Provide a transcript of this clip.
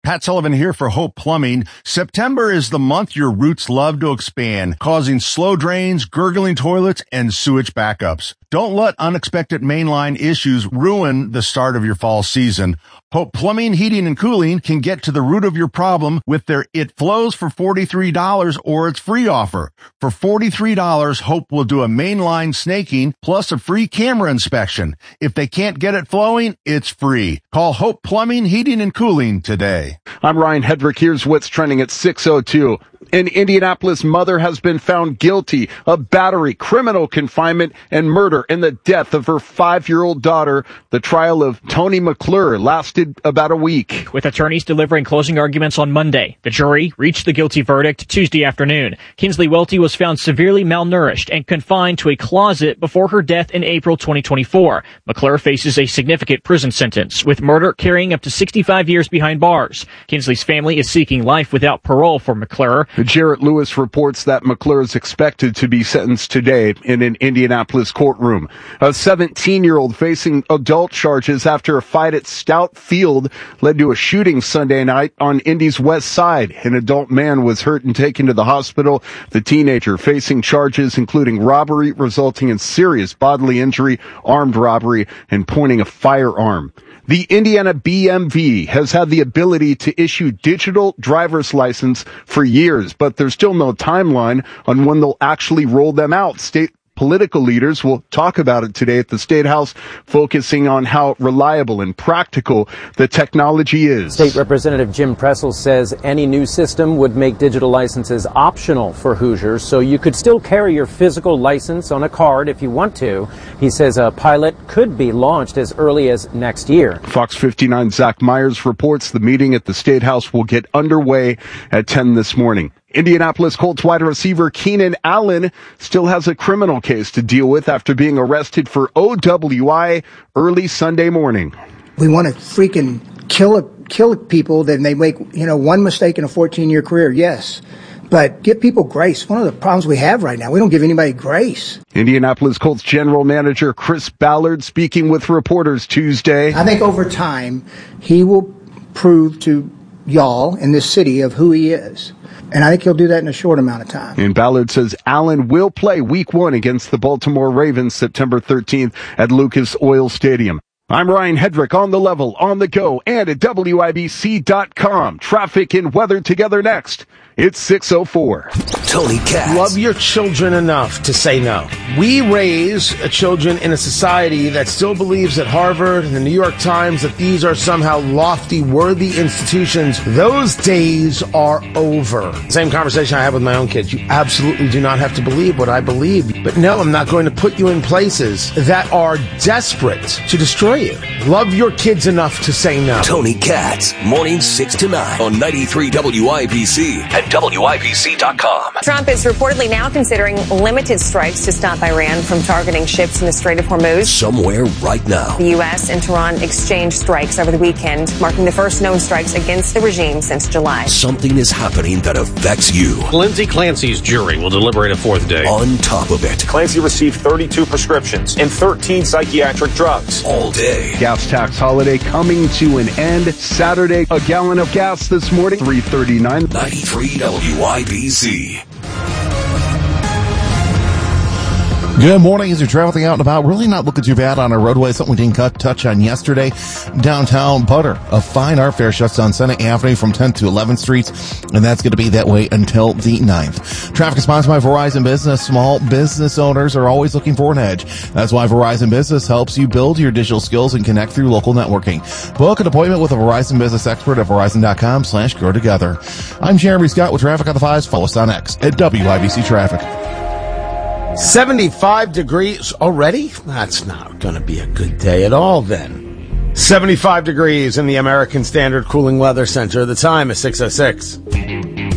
Pat Sullivan here for Hope Plumbing. September is the month your roots love to expand, causing slow drains, gurgling toilets, and sewage backups. Don't let unexpected mainline issues ruin the start of your fall season. Hope Plumbing, Heating, and Cooling can get to the root of your problem with their It Flows for $43 or its free offer. For $43, Hope will do a mainline snaking plus a free camera inspection. If they can't get it flowing, it's free. Call Hope Plumbing, Heating, and Cooling today. I'm Ryan Hedrick. Here's what's trending at 6:02. An Indianapolis mother has been found guilty of battery, criminal confinement, and murder in the death of her 5-year-old daughter. The trial of Tony McClure lasted about a week. With attorneys delivering closing arguments on Monday, the jury reached the guilty verdict Tuesday afternoon. Kinsley Welty was found severely malnourished and confined to a closet before her death in April 2024. McClure faces a significant prison sentence, with murder carrying up to 65 years behind bars. Kinsley's family is seeking life without parole for McClure. Jarrett Lewis reports that McClure is expected to be sentenced today in an Indianapolis courtroom. A 17-year-old facing adult charges after a fight at Stout Field led to a shooting Sunday night on Indy's west side. An adult man was hurt and taken to the hospital. The teenager facing charges including robbery resulting in serious bodily injury, armed robbery, and pointing a firearm. The Indiana BMV has had the ability to issue digital driver's license for years, but there's still no timeline on when they'll actually roll them out. State political leaders will talk about it today at the State House, focusing on how reliable and practical the technology is. State Representative Jim Pressel says any new system would make digital licenses optional for Hoosiers, so you could still carry your physical license on a card if you want to. He says a pilot could be launched as early as next year. Fox 59's Zach Myers reports the meeting at the State House will get underway at 10 this morning. Indianapolis Colts wide receiver Keenan Allen still has a criminal case to deal with after being arrested for OWI early Sunday morning. We want to freaking kill people that they make, one mistake in a 14-year career, yes. But give people grace. One of the problems we have right now, we don't give anybody grace. Indianapolis Colts general manager Chris Ballard speaking with reporters Tuesday. I think over time, he will prove to y'all in this city of who he is. And I think he'll do that in a short amount of time. And Ballard says Allen will play Week 1 against the Baltimore Ravens September 13th at Lucas Oil Stadium. I'm Ryan Hedrick on the level, on the go, and at WIBC.com. Traffic and weather together next. It's 6:04. Tony Katz. Love your children enough to say no. We raise children in a society that still believes that Harvard and the New York Times, that these are somehow lofty, worthy institutions. Those days are over. Same conversation I have with my own kids. You absolutely do not have to believe what I believe. But no, I'm not going to put you in places that are desperate to destroy you. Love your kids enough to say no. Tony Katz, mornings 6 to 9 on 93 WIBC at WIBC.com. Trump is reportedly now considering limited strikes to stop Iran from targeting ships in the Strait of Hormuz. Somewhere right now. The U.S. and Tehran exchanged strikes over the weekend, marking the first known strikes against the regime since July. Something is happening that affects you. Lindsay Clancy's jury will deliberate a fourth day. On top of it, Clancy received 32 prescriptions and 13 psychiatric drugs. All day. Gas tax holiday coming to an end. Saturday, a gallon of gas this morning, $3.39. 93 WIBC. Good morning. As you're traveling out and about, really not looking too bad on our roadway. Something we didn't touch on yesterday. Downtown Butter, a fine art fair, shuts down Senate Avenue from 10th to 11th Streets, and that's going to be that way until the 9th. Traffic is sponsored by Verizon Business. Small business owners are always looking for an edge. That's why Verizon Business helps you build your digital skills and connect through local networking. Book an appointment with a Verizon Business expert at Verizon.com/grow together. I'm Jeremy Scott with Traffic on the Fives. Follow us on X at WIBC Traffic. 75 degrees already? That's not going to be a good day at all then. 75 degrees in the American Standard Cooling Weather Center. The time is 6:06.